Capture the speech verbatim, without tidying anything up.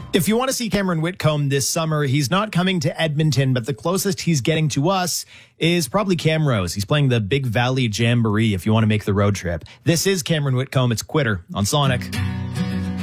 If you want to see Cameron Whitcomb this summer, he's not coming to Edmonton, but the closest he's getting to us is probably Camrose. He's playing the Big Valley Jamboree if you want to make the road trip. This is Cameron Whitcomb. It's Quitter on Sonic.